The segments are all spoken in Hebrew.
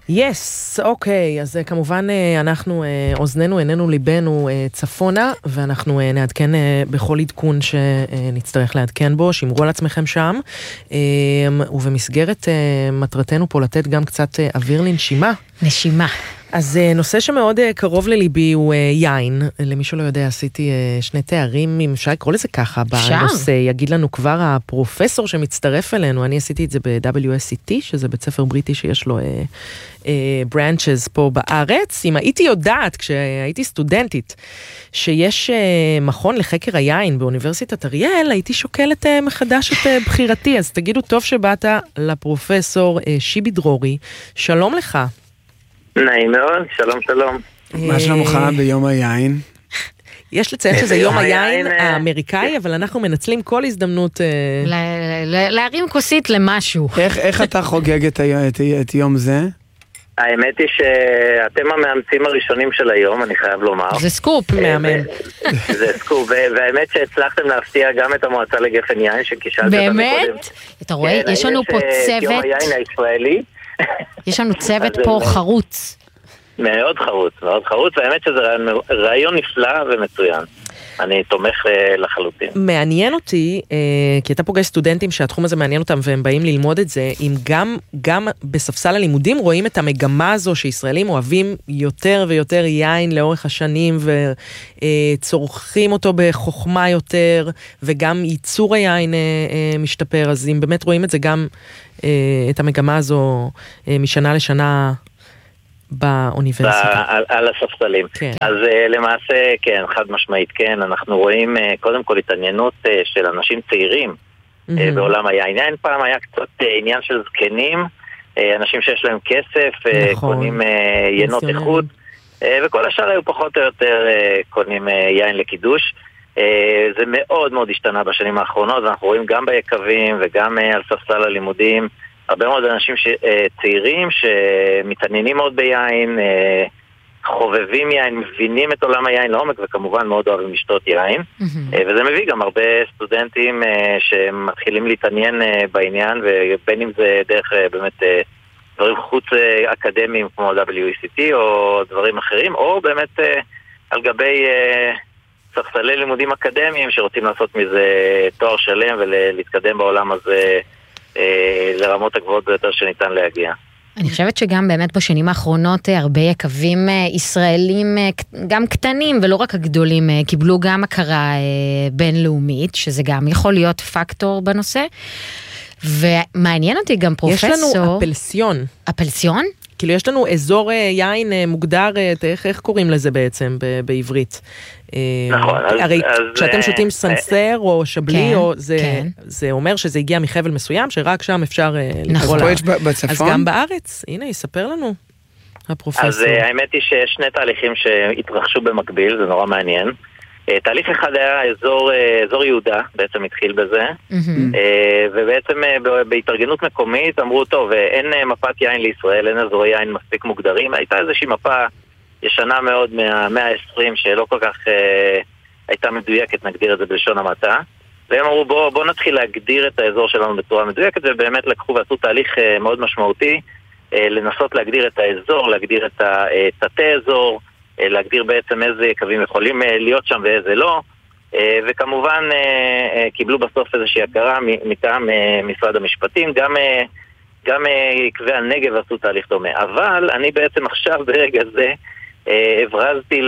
יס, אוקיי, אז כמובן אנחנו, אוזננו, עינינו, ליבנו צפונה, ואנחנו נעדכן בכל עדכון שנצטרך לעדכן בו, שמרו על עצמכם שם, ובמסגרת מטרתנו פה לתת גם קצת אוויר לנשימה. נשימה. אז נושא שמאוד קרוב לליבי הוא יין. למי שלא יודע, עשיתי 2 תארים, אם אפשר לקרוא לזה ככה, בנושא. יגיד לנו כבר הפרופסור שמצטרף אלינו, אני עשיתי את זה ב-WSET, שזה בית ספר בריטי שיש לו branches פה בארץ. אם הייתי יודעת, כשהייתי סטודנטית, שיש מכון לחקר היין באוניברסיטת אריאל, הייתי שוקלת מחדש את בחירתי. אז תגידו טוב שבאת לפרופסור שיבי דרורי. שלום לך. נעים מאוד, שלום שלום. מה שלומך ביום היין? יש לציין שזה יום היין האמריקאי, אבל אנחנו מנצלים כל הזדמנות להרים כוסית למשהו. איך אתה חוגג את יום זה? האמת היא שאתם המאמצים הראשונים של היום, אני חייב לומר. זה סקופ מאמן. זה סקופ, והאמת שהצלחתם להפתיע גם את המועצה לגפן יין, שקישלת אותנו קודם. באמת? אתה רואה, יש לנו פה צוות. יום היין הישראלי. יש לנו צוות פה חרוץ. מאוד חרוץ, מאוד חרוץ, והאמת שזה רעיון נפלא ומצוין. אני תומך לחלוטין. מעניין אותי, כי אתה פוגש סטודנטים שהתחום הזה מעניין אותם והם באים ללמוד את זה, אם גם בספסל הלימודים רואים את המגמה הזו שישראלים אוהבים יותר ויותר יין לאורך השנים וצורכים אותו בחוכמה יותר, וגם ייצור היין משתפר, אז אם באמת רואים את זה גם, את המגמה הזו משנה לשנה באוניברסיטה. על הספסלים. כן. אז למעשה, כן, חד משמעית, כן, אנחנו רואים קודם כל התעניינות של אנשים צעירים בעולם היין. יין פעם היה קצת עניין של זקנים, אנשים שיש להם כסף, קונים ינות איכות, וכל השאר היו פחות או יותר קונים יין לקידוש. זה מאוד מאוד השתנה בשנים האחרונות, ואנחנו רואים גם ביקבים וגם על ספסל הלימודים, הרבה מאוד אנשים צעירים שמתעניינים מאוד ביין, חובבים יין, מבינים את עולם היין לעומק, וכמובן מאוד אוהבים לשתות יין. וזה מביא גם הרבה סטודנטים שמתחילים להתעניין בעניין, ובין אם זה דרך באמת דברים חוץ אקדמיים כמו WSET או דברים אחרים, או באמת על גבי ספסלי לימודים אקדמיים שרוצים לעשות מזה תואר שלם ולהתקדם בעולם הזה לרמות הגבוהות ביותר שניתן להגיע. אני חושבת שגם באמת בשנים האחרונות הרבה יקבים ישראלים, גם קטנים ולא רק הגדולים, קיבלו גם הכרה בינלאומית, שזה גם יכול להיות פקטור בנושא. ומעניין אותי גם פרופסור... יש לנו אפלסיון. אפלסיון? כאילו יש לנו אזור יין מוגדר, איך קוראים לזה בעצם בעברית? נכון. הרי כשאתם שותים סנסר או שבלי, זה אומר שזה הגיע מחבל מסוים, שרק שם אפשר לקרוא לה. אז גם בארץ, הנה, יספר לנו הפרופסור. אז האמת היא שיש 2 תהליכים שהתרחשו במקביל, זה נורא מעניין. תהליך אחד היה אזור יהודה, בעצם התחיל בזה, ובעצם בהתארגנות מקומית אמרו, טוב, אין מפת יין לישראל, אין אזורי יין מספיק מוגדרים, הייתה איזושהי מפה ישנה מאוד מהמאה ה-20 שלא כל כך הייתה מדויקת, נגדיר את זה בלשון המעטה, והם אמרו בוא נתחיל להגדיר את האזור שלנו בצורה מדויקת, ובאמת לקחו ועשו תהליך מאוד משמעותי לנסות להגדיר את האזור, להגדיר את תתי אזור, להגדיר בעצם איזה יקבים יכולים להיות שם ואיזה לא, וכמובן קיבלו בסוף איזושהי הכרה מטעם משרד המשפטים, גם יקבי הנגב עשו תהליך דומה. אבל אני בעצם עכשיו ברגע זה הברזתי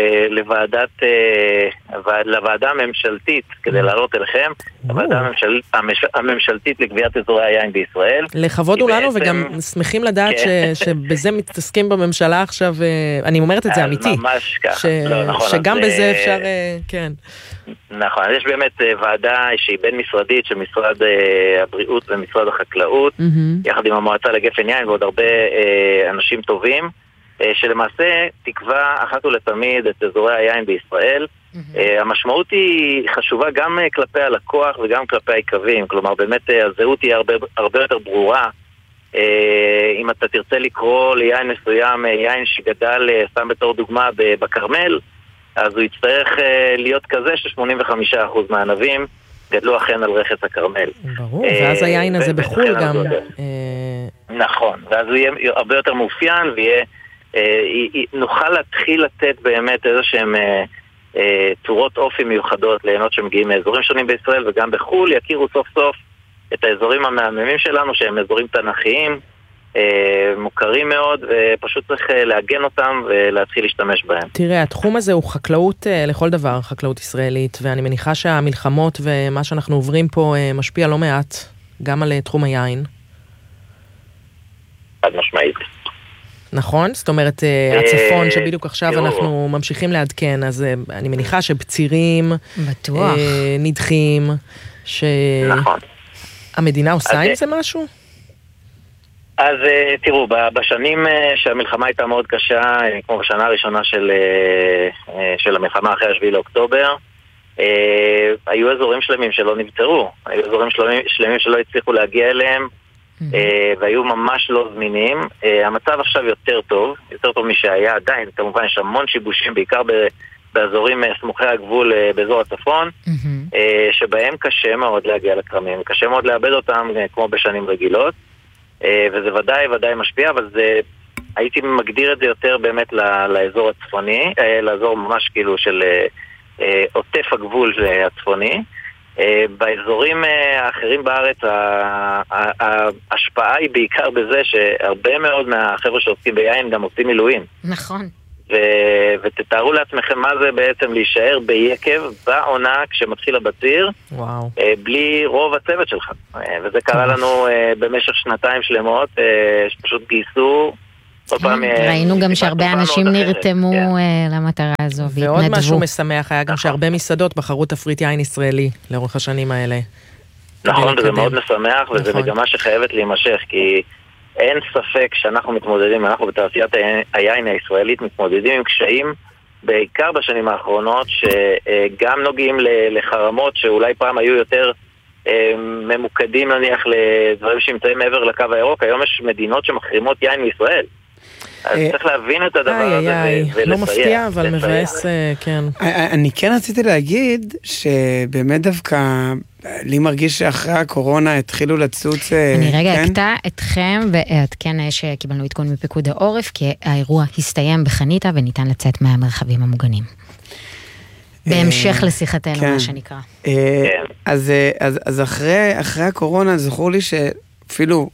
לוועדה הממשלתית כדי לעלות אליכם, הוועדה הממשלתית לקביעת אזורי היין בישראל. לכבוד הוא לנו, וגם שמחים לדעת שבזה מתעסקים בממשלה עכשיו, אני אומרת את זה אמיתי. ממש ככה. שגם בזה אפשר, כן. נכון, יש באמת ועדה שהיא בין משרדית של משרד הבריאות ומשרד החקלאות, יחד עם המועצה לגפן יין ועוד הרבה אנשים טובים, שלמעשה תקבע אחת ולתמיד את אזורי היין בישראל. המשמעות היא חשובה גם כלפי הלקוח וגם כלפי היקבים, כלומר באמת הזהות היא הרבה יותר ברורה. אם אתה תרצה לקרוא ליין מסוים, יין שגדל, סתם בתור דוגמה, בכרמל, אז הוא יצטרך להיות כזה ש85% מהענבים גדלו אכן על רכס הכרמל. ברור, ואז היין הזה בחול גם. נכון, ואז הוא יהיה הרבה יותר מאופיין, נוכל להתחיל לתת באמת איזה שהם צורות אופי מיוחדות ליהנות שמגיעים מאזורים שונים בישראל וגם בחול, יכירו סוף סוף את האזורים המהממים שלנו שהם אזורים תנכיים, מוכרים מאוד, ופשוט צריך להגן אותם ולהתחיל להשתמש בהם. תראה, התחום הזה הוא חקלאות לכל דבר, חקלאות ישראלית, ואני מניחה שהמלחמות ומה שאנחנו עוברים פה משפיע לא מעט, גם על תחום היין. חד משמעית. נכון? זאת אומרת, הצפון שבדיוק עכשיו אנחנו ממשיכים לעדכן, אז אני מניחה שבצירים, בטוח, נדחים, שהמדינה עושה עם זה משהו? אז תראו, בשנים שהמלחמה הייתה מאוד קשה, כמו בשנה הראשונה של המלחמה אחרי 7 לאוקטובר, היו אזורים שלמים שלא נבצרו, היו אזורים שלמים שלא הצליחו להגיע אליהם, והיו ממש לא זמינים. המצב עכשיו יותר טוב משהיה עדיין, כמובן יש המון שיבושים, בעיקר באזורים סמוכי הגבול באזור הצפון, שבהם קשה מאוד להגיע לכרמים, קשה מאוד לאבד אותם כמו בשנים רגילות, וזה ודאי משפיע, אבל הייתי מגדיר את זה יותר באמת לאזור הצפוני, לאזור ממש כאילו של עוטף הגבול הצפוני. באזורים האחרים בארץ ההשפעה היא בעיקר בזה שהרבה מאוד מהחבר'ה שעוסקים ביין גם עושים מילואים. נכון. ותתארו לעצמכם מה זה בעצם להישאר ביקב בעונה כשמתחיל הבציר, בלי רוב הצוות שלך. וזה קרה לנו במשך 2 שלמות, שפשוט גייסו. ראינו גם שהרבה אנשים נרתמו למטרה הזו והתנדבו. ועוד משהו משמח היה גם שהרבה מסעדות בחרו תפריט יין ישראלי לאורך השנים האלה. נכון, וזה מאוד משמח, וזה מגמה שחייבת להימשך, כי אין ספק שאנחנו מתמודדים, אנחנו בתעשיית היין הישראלית מתמודדים עם קשיים, בעיקר בשנים האחרונות, שגם נוגעים לחרמות שאולי פעם היו יותר ממוקדים נניח לדברים שנמצאים מעבר לקו הירוק. היום יש מדינות שמחרימות יין מישראל. אז צריך להבין את הדבר הזה ולסייע. לא מפתיע, אבל מבאס, כן. אני כן רציתי להגיד שבאמת דווקא לי מרגיש שאחרי הקורונה התחילו לצוץ... אני רגע אקטע אתכם ואתכן שקיבלנו עדכון מפיקוד העורף, כי האירוע הסתיים בחניתה וניתן לצאת מהמרחבים המוגנים. בהמשך לשיחתנו, מה שנקרא. אז אחרי הקורונה זכור לי שאפילו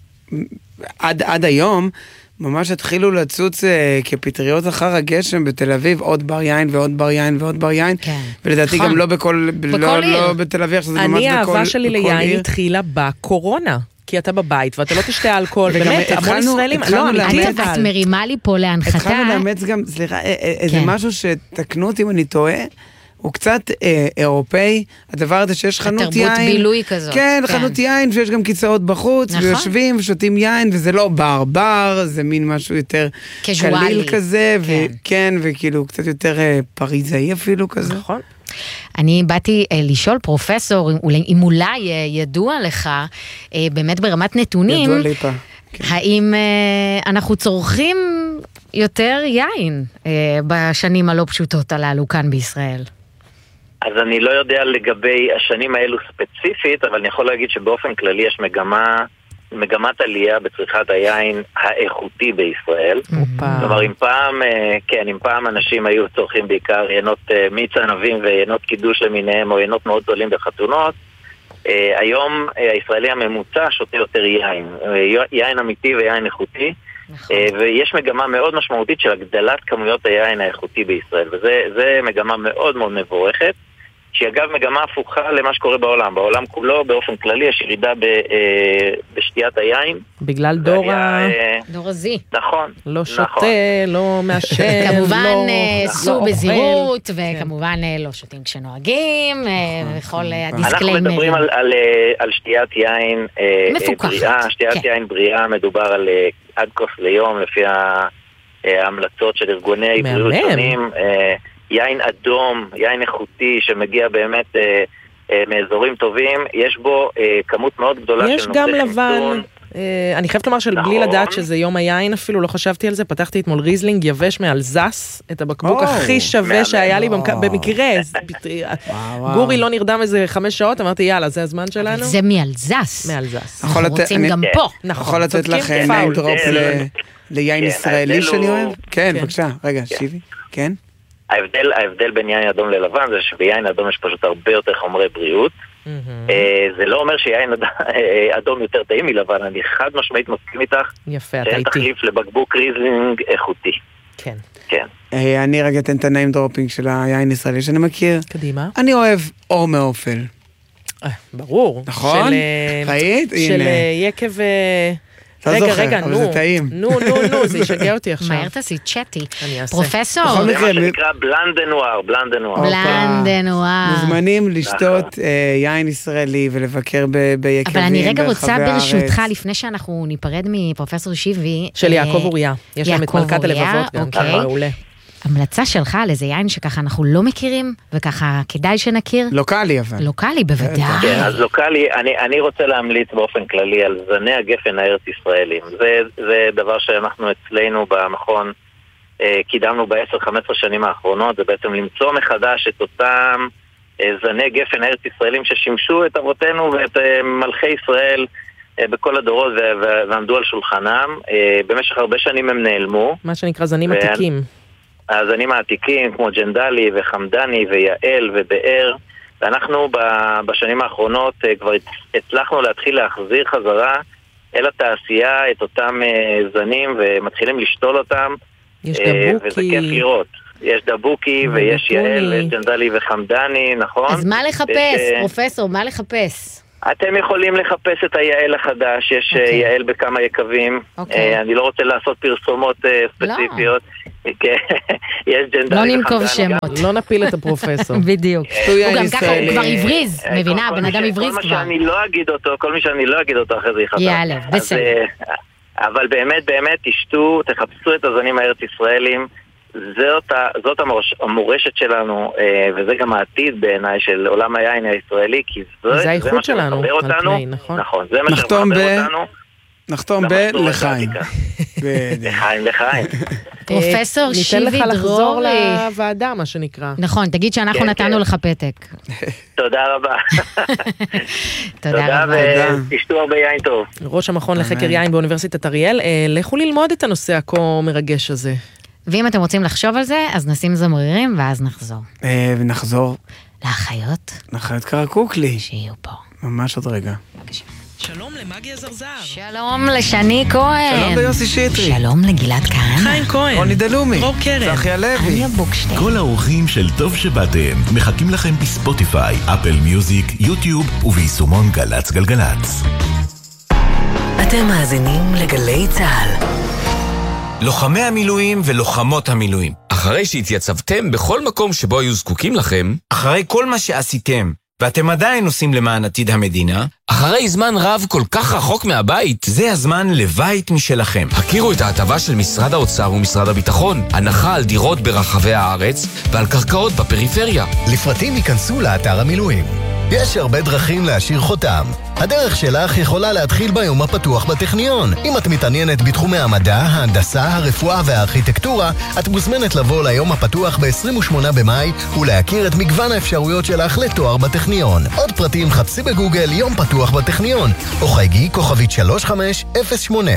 עד היום ממש התחילו לצוץ כפטריות אחר הגשם בתל אביב, עוד בר יין ועוד בר יין ועוד בר יין, ולדעתי גם לא בכל, לא בתל אביב, שזה ממש בכל עיר. האהבה שלי ליין התחילה בקורונה, כי אתה בבית ואתה לא תשתה אלכוהול, באמת, המון ישראלים, לא, את מרימה לי פה להנחתה. התחלנו לאמץ גם, סליחה, איזה משהו שתקנו אותי אם אני טועה, הוא קצת אירופאי, הדבר הזה שיש חנות יין. תרבות בילוי כזאת. כן, חנות יין, ויש גם כיסאות בחוץ, ויושבים ושותים יין, וזה לא בר, זה מין משהו יותר קליל כזה, וכן, וכאילו קצת יותר פריזאי אפילו כזה. נכון. אני באתי לשאול פרופסור, אם אולי ידוע לך, באמת ברמת נתונים, ידוע לי פעם. האם אנחנו צורכים יותר יין בשנים הלא פשוטות הללו כאן בישראל? אז אני לא יודע לגבי השנים האלו ספציפית, אבל אני יכול להגיד שבאופן כללי יש מגמת עלייה בצריכת היין האיכותי בישראל. כלומר, אם פעם אנשים היו צורכים בעיקר ינות מיץ ענבים וינות קידוש למיניהם, או ינות מאוד גדולים בחתונות, היום הישראלי הממוצע שותה יותר יין אמיתי ויין איכותי, ויש מגמה מאוד משמעותית של הגדלת כמויות היין האיכותי בישראל, וזה מגמה מאוד מאוד מבורכת, שהיא אגב מגמה הפוכה למה שקורה בעולם. בעולם כולו באופן כללי יש ירידה בשתיית היין. בגלל דור הזי. נכון. לא שותה, לא מעשן, כמובן סעו בזהירות, וכמובן לא שותים כשנועגים, וכל הדיסקליימר. אנחנו מדברים על שתיית יין בריאה. שתיית יין בריאה מדובר על עד כוס ליום, לפי ההמלצות של ארגוני בריאות שונים. יין אדום, יין איכותי שמגיע באמת מאזורים טובים, יש בו כמות מאוד גדולה של נושא חמצון. יש גם לבן. אני חייבת לומר שבלי לדעת שזה יום היין אפילו, לא חשבתי על זה, פתחתי אתמול ריזלינג יבש מאלזס, את הבקבוק הכי שווה שהיה לי במקרה. גורי לא נרדם איזה 5 שעות, אמרתי יאללה, זה הזמן שלנו. זה מאלזס. מאלזס. אנחנו רוצים גם פה. יכול לתת לך name drop ליין ישראלי שאני אוהב? כן, בבקשה, רגע, שיבי, כן? ההבדל בין יין אדום ללבן זה שביין אדום יש פשוט הרבה יותר חומרי בריאות. זה לא אומר שיין אדום יותר טעים מלבן, אני חד משמעית מסכים איתך. יפה, אתה שאין איתי. תחליף לבקבוק ריזלינג איכותי. כן. כן. אני רגע אתן את הניים דרופינג של היין ישראלי שאני מכיר. קדימה. אני אוהב אור מאופל. ברור. נכון? ראית? של יקב... רגע, נו, זה ישגע אותי עכשיו. מהר תעשי צ'אטי. אני אעשה. פרופסור. זה מה שנקרא בלנדנואר. בלנדנואר. מוזמנים לשתות יין ישראלי ולבקר ביקבים ברחבי הארץ. אבל אני רגע רוצה ברשותך, לפני שאנחנו ניפרד מפרופסור שיבי. של יעקב אוריה. יש להם את מלכת הלבבות גם, כן, מעולה. המלצה שלך על איזה יין שככה אנחנו לא מכירים, וככה כדאי שנכיר. לוקלי אבל. לוקלי, בוודאי. כן, אז לוקלי, אני רוצה להמליץ באופן כללי על זני הגפן הארץ ישראלים. זה דבר שאנחנו אצלנו במכון קידמנו ב10-15 שנים האחרונות, זה בעצם למצוא מחדש את אותם זני גפן הארץ ישראלים ששימשו את אבותינו ואת מלכי ישראל בכל הדורות ועמדו על שולחנם. במשך הרבה שנים הם נעלמו. מה שנקרא זנים עתיקים. הזנים העתיקים כמו ג'נדלי וחמדני ויעל ובאר, ואנחנו בשנים האחרונות כבר הצלחנו להתחיל להחזיר חזרה אל התעשייה את אותם זנים ומתחילים לשתול אותם. יש דבוקי. וזה כיף לראות. יש דבוקי ויש יעל ויש ג'נדלי וחמדני, נכון? אז מה לחפש, פרופסור, מה לחפש? אתם יכולים לחפש את היעל החדש, יש יעל בכמה יקבים, אני לא רוצה לעשות פרסומות ספציפיות. יש ג'נדלי לא ננקוב שמות. לא נפיל את הפרופסור. בדיוק. הוא גם ככה, הוא כבר הבריז, מבינה, בן אדם הבריז כבר. כל מי שאני לא אגיד אותו אחרי זה יחזר. יאללה, בסדר. אבל באמת תשתו, תחפשו את הזנים הארץ ישראלים, זאת המורשת שלנו, וזה גם העתיד בעיניי של עולם היין הישראלי, כי זה האיכות שלנו. נכון, זה מה שמחבר אותנו. נחתום לחיים. לחיים. פרופסור שיבי דרורי. ניתן לך לחזור לוועדה, מה שנקרא. נכון, תגיד שאנחנו נתנו לך פתק. תודה רבה. תודה רבה. ותשתו הרבה יין טוב. ראש המכון לחקר יין באוניברסיטת אריאל, לכו ללמוד את הנושא הכה מרגש הזה. ואם אתם רוצים לחשוב על זה, אז נשים זמרירים ואז נחזור. ונחזור. לאחיות קרקוקלי. שיהיו פה. ממש עוד רגע. שלום למגיה זרזר. שלום לשני כהן. שלום ליוסי שטרי. שלום לגלעד כהן. חיים כהן. רוני דלומי. דרור קרן. צחי הלוי. כל האורחים של טוב שבאתם מחכים לכם בספוטיפיי, אפל מיוזיק, יוטיוב וביישומון גלץ גלגלץ. אתם מאזינים לגלי צהל. לוחמי המילואים ולוחמות המילואים, אחרי שהתייצבתם בכל מקום שבו היו זקוקים לכם, אחרי כל מה שעשיתם, ואתם עדיין עושים למען עתיד המדינה, אחרי זמן רב כל כך רחוק מהבית, זה הזמן לבית משלכם. הכירו את ההטבה של משרד האוצר ומשרד הביטחון, הנחה על דירות ברחבי הארץ ועל קרקעות בפריפריה. לפרטים ייכנסו לאתר המילואים. יש הרבה דרכים להשאיר חותם. הדרך שלך יכולה להתחיל ביום הפתוח בטכניון. אם את מתעניינת בתחומי המדע, ההנדסה, הרפואה והארכיטקטורה, את מוזמנת לבוא ליום הפתוח ב-28 במאי ולהכיר את מגוון האפשרויות שלך לתואר בטכניון. עוד פרטים חפשי בגוגל יום פתוח בטכניון, או חייגי כוכבית 3508.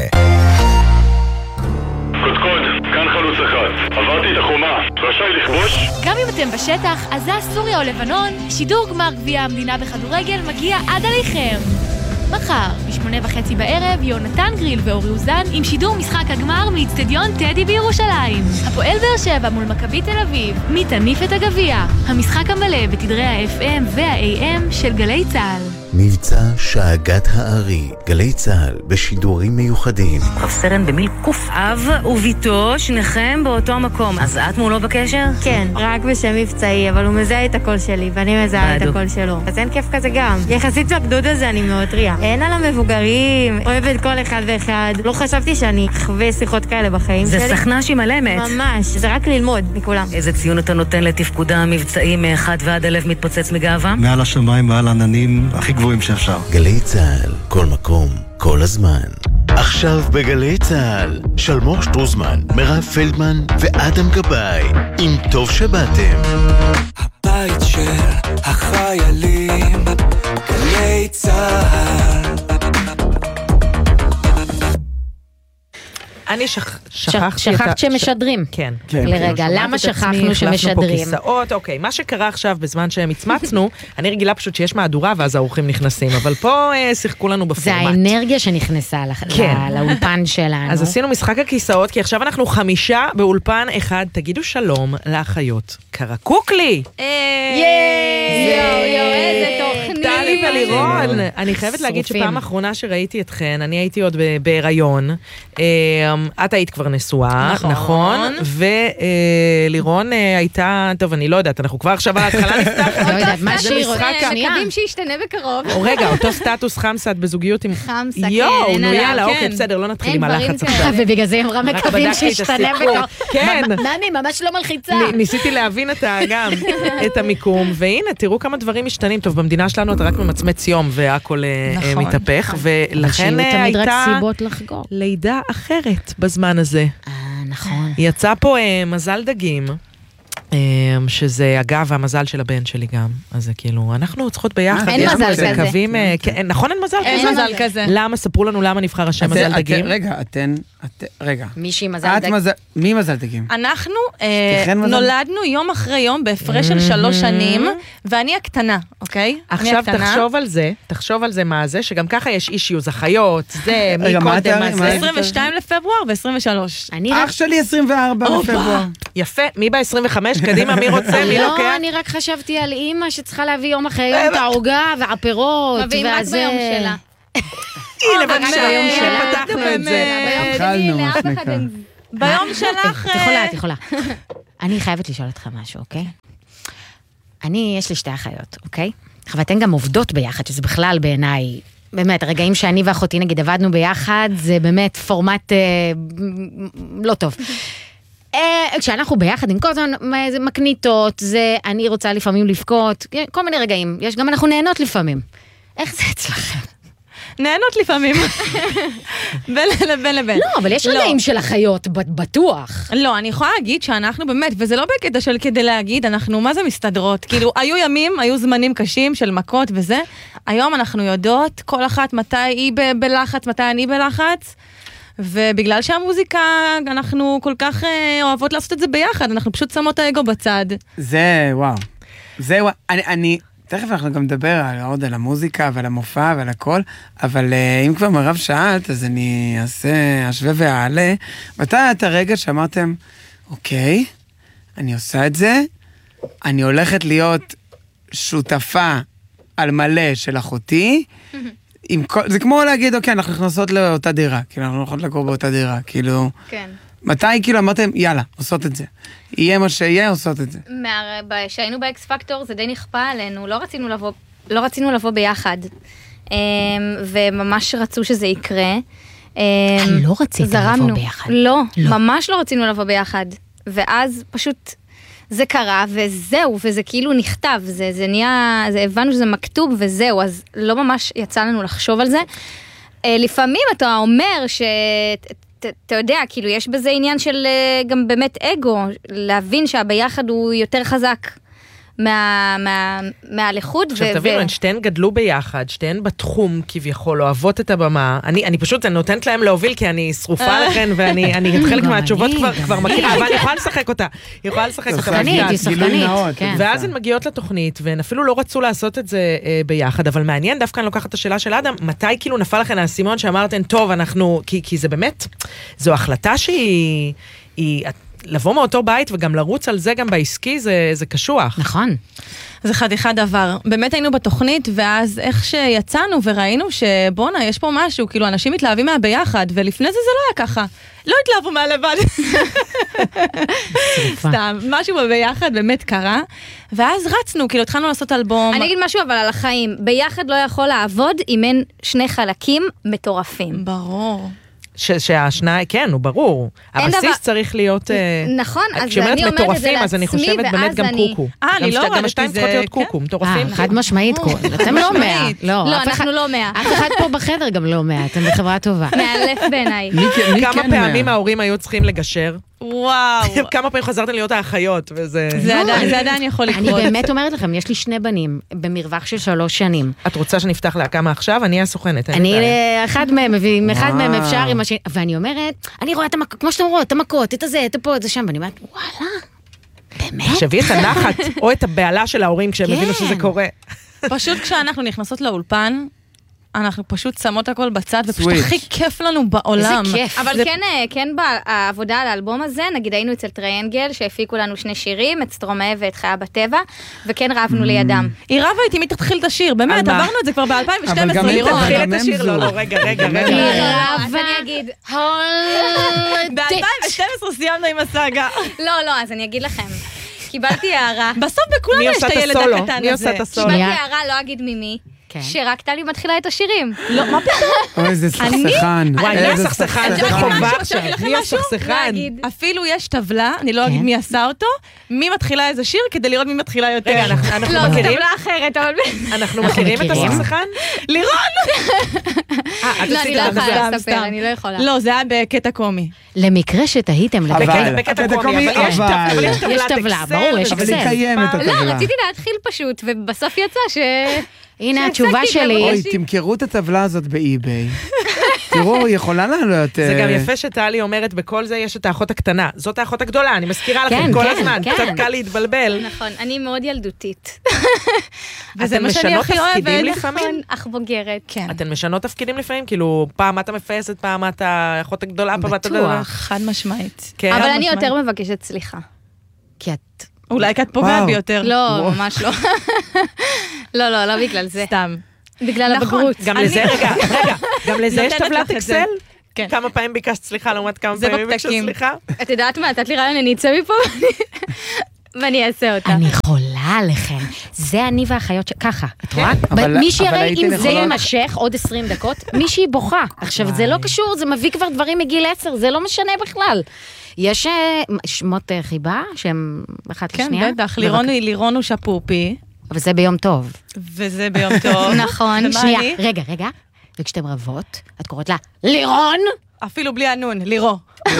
קודקוד, כאן חלוץ אחד. עברתי את החומה, רשאי לכבוש? גם אם אתם בשטח, עזה, סוריה או לבנון, שידור גמר גביע המדינה בכדורגל מגיע עד עליכם. מחר, ב8:30 בערב, יונתן גריל ואורי אוזן עם שידור משחק הגמר מאצטדיון טדי בירושלים. הפועל באר שבע מול מכבי תל אביב. מי תניף את הגביע? המשחק המלא בתדרי ה-FM וה-AM של גלי צהל. מבצע שאגת הארי, גלי צהל בשידורים מיוחדים. רב סרן במיל קוף. אב וביתו, שניכם באותו מקום. אז את מולו בקשר? כן, רק בשם מבצעי, אבל הוא מזהה את הקול שלי, ואני מזהה את הקול שלו. אז אין כיף כזה גם. יחסית בגדוד הזה אני מאוד טריה. אין על המבוגרים, אוהבת כל אחד ואחד. לא חשבתי שאני אחווה שיחות כאלה בחיים שלי. זה סכנה שהיא מלמת. ממש, זה רק ללמוד מכולם. איזה ציון אתה נותן לתפקודה המבצעי מ1 ועד 1000 מתפוצץ מגאווה? מעל השמיים, מעל עננים, הכי גבוהים שאפשר. גלי צהל, כל מקום, כל הזמן. עכשיו בגלי צהל, שלמור שטרוזמן, מירב פלדמן ואדם גבאי, עם טוב שבאתם. הבית של החיילים, גלי צהל. אני שכחת שמשדרים. כן. לרגע, למה שכחנו שמשדרים? אוקיי, מה שקרה עכשיו בזמן שהם הצמצנו, אני רגילה פשוט שיש מהדורה ואז האורחים נכנסים, אבל פה שיחקו לנו בפורמט. זה האנרגיה שנכנסה לאולפן שלנו. אז עשינו משחק הכיסאות, כי עכשיו אנחנו 5 באולפן אחד. תגידו שלום לאחיות. קרקוקלי! איזה תוכנית! טלי ולירון. אני חייבת להגיד שפעם האחרונה שראיתי אתכן, אני הייתי עוד בהיריון. את היית כבר נשואה, נכון? ולירון הייתה, טוב, אני לא יודעת, אנחנו כבר עכשיו על ההתחלה נפתח. לא יודעת, מה שהיא רוצה, מקווים שישתנה בקרוב. רגע, אותו סטטוס חמסה, את בזוגיות עם... חמסה, כן. יואו, נו יאללה, אוקיי, בסדר, לא נתחיל עם הלחץ עכשיו. ובגלל זה אמרה מקווים שישתנה בקרוב. כן. אני ממש לא מלחיצה. ניסיתי להבין גם את המיקום, והנה, תראו כמה דברים משתנים. טוב, במדינה שלנו אתה רק ממצמץ יום והכל מתהפך, ולכן הייתה לידה אחרת בזמן הזה. נכון. יצא פה מזל דגים, שזה אגב המזל של הבן שלי גם, אז זה כאילו, אנחנו צריכות ביחד. אין מזל כזה. נכון, אין מזל כזה? אין מזל כזה. למה? ספרו לנו למה נבחר השם מזל דגים. רגע. מישהי מזל דגים. מי מזל דגים? אנחנו נולדנו יום אחרי יום בהפרש של 3 שנים, ואני הקטנה, אוקיי? עכשיו תחשוב על זה מה זה, שגם ככה יש אישיוז, אחיות, זה, מי קודם, מה זה? 22 לפברואר ו-23. אח שלי 24 לפברואר. יפה, מי ב-25? קדימה, מי רוצה, מי לוקח? לא, אני רק חשבתי על אימא שצריכה להביא יום אחרי יום את העוגה והפירות. מביאים רק ביום שלה. הנה, בבקשה, היום שפתחנו את זה. התחלנו, מה שנקרא. ביום שלך... את יכולה. אני חייבת לשאול אותך משהו, אוקיי? יש לי 2 אחיות, אוקיי? ואתן גם עובדות ביחד, שזה בכלל בעיניי, באמת, הרגעים שאני ואחותי נגיד עבדנו ביחד, זה באמת פורמט לא טוב. כשאנחנו ביחד עם כל הזמן מקניטות, זה אני רוצה לפעמים לבכות, כל מיני רגעים, יש גם אנחנו נהנות לפעמים. איך זה אצלכם? נהנות לפעמים. בין לבין. לא, אבל יש רגעים של החיות, בטוח. לא, אני יכולה להגיד שאנחנו באמת, וזה לא בקטע של כדי להגיד, אנחנו מה זה מסתדרות? כאילו, היו זמנים קשים של מכות וזה, היום אנחנו יודעות כל אחת מתי היא בלחץ, מתי אני בלחץ, ובגלל שהמוזיקה, אנחנו כל כך אוהבות לעשות את זה ביחד, אנחנו פשוט שמות האגו בצד. זה, וואו. תכף אנחנו גם נדבר עוד על המוזיקה ועל המופע ועל הכל, אבל אם כבר מירב שאלת, אז אני אשווה ואעלה. מתי את הרגע שאמרתם, אוקיי, אני עושה את זה, אני הולכת להיות שותפה על מלא של אחותי, זה כמו להגיד, אוקיי, אנחנו נכנסות לאותה דירה, כאילו, אנחנו הולכות לגור באותה דירה, כאילו... כן. מתי כאילו אמרתם, יאללה, עושות את זה. יהיה מה שיהיה, עושות את זה. כשהיינו באקס פקטור, זה די נכפה עלינו, לא רצינו לבוא ביחד. וממש רצו שזה יקרה. לא רציתם לבוא ביחד? לא, ממש לא רצינו לבוא ביחד. ואז פשוט זה קרה, וזהו, וזה כאילו נכתב, זה נהיה, הבנו שזה מכתוב, וזהו, אז לא ממש יצא לנו לחשוב על זה. לפעמים אתה אומר אתה יודע, כאילו יש בזה עניין של גם באמת אגו, להבין שהביחד הוא יותר חזק מהלכות. עכשיו תבינו, הן שתיהן גדלו ביחד, שתיהן בתחום כביכול, אוהבות את הבמה. אני פשוט נותנת להם להוביל, כי אני שרופה לכן, ואני חלק מהתשובות כבר מכירה, אבל אני יכולה לשחק אותה. שחקנית. ואז הן מגיעות לתוכנית, והן אפילו לא רצו לעשות את זה ביחד, אבל מעניין, דווקא אני לוקחת את השאלה של אדם, מתי כאילו נפל לכן האסימון שאמרתן, טוב, אנחנו, כי זה באמת, זו החלטה שהיא... לבוא מאותו בית וגם לרוץ על זה גם בעסקי, זה קשוח. נכון. זה אחד דבר. באמת היינו בתוכנית, ואז איך שיצאנו וראינו שבונה, יש פה משהו, כאילו אנשים מתלהבים מהביחד, ולפני זה לא היה ככה. לא התלהבו מהלבד. סתם, משהו ביחד באמת קרה, ואז רצנו, כאילו התחלנו לעשות אלבום. אני אגיד משהו אבל על החיים, ביחד לא יכול לעבוד אם אין 2 חלקים מטורפים. ברור. שהשניים, כן, הוא ברור. הבסיס צריך להיות... נכון, אז כשאומרת מטורפים, אז אני חושבת באמת גם קוקו. אני לא גם השתיים צריכות להיות קוקו, מטורפים. חד משמעית, אתם לא 100. לא, אנחנו לא 100. אף אחד פה בחדר גם לא 100, אתם בחברה טובה. מאלף בעיניי. כמה פעמים ההורים היו צריכים לגשר? וואו. כמה פעמים חזרתם להיות האחיות, וזה... זה עדיין יכול לקרות. אני באמת אומרת לכם, יש לי 2 בנים, במרווח של 3 שנים. את רוצה שנפתח לה כמה עכשיו? אני הסוכנת. אני אחד מהם אפשר עם השני, ואני אומרת, אני רואה את המכות, כמו שאתם רואות, את המכות, את הזה, את פה, את זה שם, ואני אומרת, וואלה, באמת? תחשבי את הנחת, או את הבעלה של ההורים כשהם הבינו שזה קורה. פשוט כשאנחנו נכנסות לאולפן, אנחנו פשוט שמות הכל בצד, ופשוט הכי כיף לנו בעולם. איזה כיף. אבל כן בעבודה על האלבום הזה, נגיד היינו אצל טריינגל, שהפיקו לנו 2 שירים, את סטרומאה ואת חיה בטבע, וכן רבנו לידם. היא רבה איתי, מי תתחיל את השיר? באמת, עברנו את זה כבר ב-2012, לירון. תתחיל את השיר, לא, רגע. אז אני אגיד, ב-2012 סיימנו עם הסאגה. לא, אז אני אגיד לכם. קיבלתי הערה. בסוף בכולם יש את הילד הקטן הזה. מי עושה את הסולו? קיבלתי הערה, לא אגיד ממי. שרק טלי מתחילה את השירים. לא, מה פתאום? אוי, זה סכסכן. וואי, מי הסכסכן? זה חובה עכשיו. מי הסכסכן? אפילו יש טבלה, אני לא אגיד מי עשה אותו, מי מתחילה איזה שיר כדי לראות מי מתחילה יותר. רגע, אנחנו לא, מכירים? זו טבלה אחרת, אבל... אנחנו מכירים את הסכסכן? לירון! לא, אני לא יכולה לספר, אני לא יכולה. לא, זה היה בקטע קומי. למקרה שתהיתם בקטע קומי, אבל יש טבלה, ברור, יש אבל היא קיימת הטבלה. לא, רציתי להתחיל פשוט, ובסוף יצא ש... הנה התשובה שלי. אוי, תמכרו את הטבלה הזאת באי-ביי. תראו, היא יכולה לעלות. זה גם יפה שטלי אומרת, בכל זה יש את האחות הקטנה. זאת האחות הגדולה, אני מזכירה לכם כל הזמן. קצת קל להתבלבל. נכון, אני מאוד ילדותית. וזה מה שאני הכי אוהבת. נכון, אך בוגרת. אתן משנות תפקידים לפעמים? כאילו, פעם אתה מפייסת, פעם אתה האחות הגדולה, פעם אתה... בטוח, חד משמעית. אבל אני יותר מבקשת סליחה. כי את... אולי כי את פוגעת ביותר. לא, ממש לא. לא בגלל זה. סתם. בגלל הבגרות. גם לזה, רגע, גם לזה יש טבלת אקסל? כמה פעמים ביקשת סליחה, לעומת כמה פעמים ביקשת סליחה? את יודעת מה, נתת לי רעיון, אני אצא מפה ואני אעשה אותה. אני חולה עליכם. זה אני והאחיות ככה, את רואה? מישהי הרי אם זה יימשך עוד 20 דקות, מישהי בוכה. עכשיו, זה לא קשור, זה מביא כבר דברים מגיל 10, זה לא משנה בכלל. יש שמות חיבה שהם אחת לשנייה? כן, בטח, לירון הוא שפופי. אבל זה ביום טוב. וזה ביום טוב. נכון. שנייה, רגע. וכשאתם רבות, את קוראת לה לירון? אפילו בלי הנון, לירו.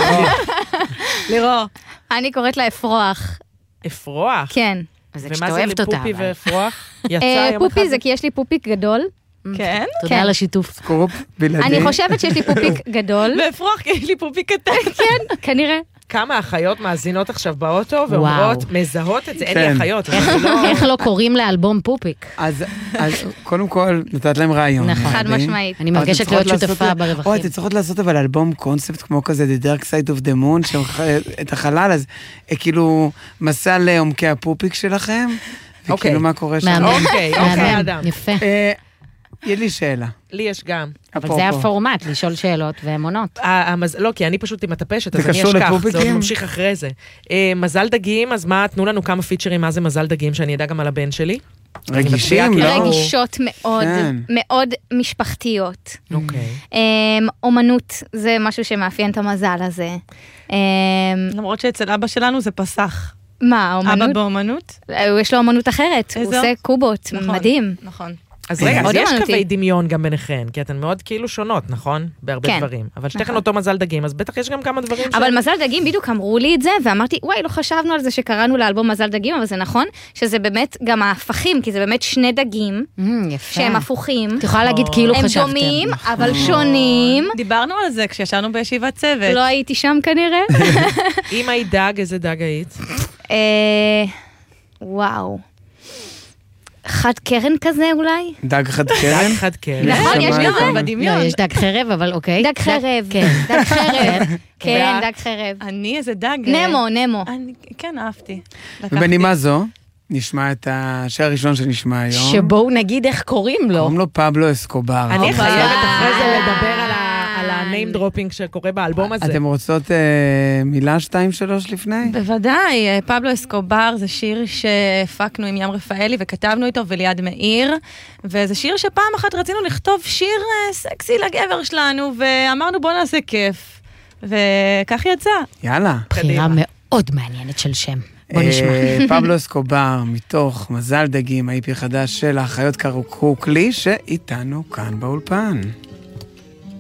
לירו. אני קוראת לה אפרוח. אפרוח? כן. ומה זה לפופי ואפרוח? יצא יום אחד? פופי זה כי יש לי פופיק גדול. כן? תודה על השיתוף. סקופ בלעדי. אני חושבת שיש לי פופיק גדול. ואפרוח כי יש לי פופיק קטן. כן, כנראה. כמה אחיות מאזינות עכשיו באוטו ואומרות, מזהות את זה, אין לי אחיות. איך לא קוראים לאלבום פופיק? אז קודם כל, נתת להם רעיון. חד משמעית. אני מרגשת להיות שותפה ברווחים. אתם צריכות לעשות אבל אלבום קונספט כמו כזה, The Dark Side of the Moon, את החלל, אז כאילו מסע לעומקי הפופיק שלכם, וכאילו מה קורה שם. אוקיי, אדם. יפה. יש לי שאלה. לי יש גם. אבל זה הפורמט, לשאול שאלות ואמונות. לא, כי אני פשוט עם הטפשת, אז אני אשכח, זה עוד ממשיך אחרי זה. מזל דגים, אז מה, תנו לנו כמה פיצ'רים, מה זה מזל דגים, שאני אדע גם על הבן שלי. רגישים, לא? רגישות מאוד, מאוד משפחתיות. אוקיי. אומנות, זה משהו שמאפיין את המזל הזה. למרות שאצל אבא שלנו זה פסח. מה, אומנות? אבא באומנות? יש לו אומנות אחרת, הוא עושה קובות, מדהים. נכון. אז רגע, אז יש קווי דמיון גם ביניכן, כי אתן מאוד כאילו שונות, נכון? בהרבה דברים. אבל שתכן אותו מזל דגים, אז בטח יש גם כמה דברים ש... אבל מזל דגים, בדיוק אמרו לי את זה, ואמרתי, וואי, לא חשבנו על זה שקראנו לאלבום מזל דגים, אבל זה נכון, שזה באמת גם ההפכים, כי זה באמת 2 דגים, שהם הפוכים. את יכולה להגיד כאילו חשבתם. הם דומים, אבל שונים. דיברנו על זה כשישבנו בישיבת צוות. לא הייתי שם כנראה. אם היית דג, איזה דג היית? וואו. חד קרן כזה אולי? דג חד קרן? דג חד קרן. נכון, יש לי זה בדמיון. לא, יש דג חרב, אבל אוקיי. דג חרב. דג חרב. כן, דג חרב. אני איזה דג... נמו. כן, אהבתי. ובנימה זו, נשמע את השיר הראשון שנשמע היום. שבואו נגיד איך קוראים לו. קוראים לו פבלו אסקובר. אני חייבת אחרי זה לדבר על הניים דרופינג שקורה באלבום הזה. אתם רוצות מילה 2-3 לפני? בוודאי, פבלו אסקובר זה שיר שהפקנו עם ים רפאלי וכתבנו איתו וליד מאיר, וזה שיר שפעם אחת רצינו לכתוב שיר סקסי לגבר שלנו, ואמרנו בוא נעשה כיף, וכך יצא. יאללה. בחירה מאוד מעניינת של שם. בוא נשמע. פבלו אסקובר, מתוך מזל דגים, ה-IP החדש של האחיות קרוקלי, שאיתנו כאן באולפן.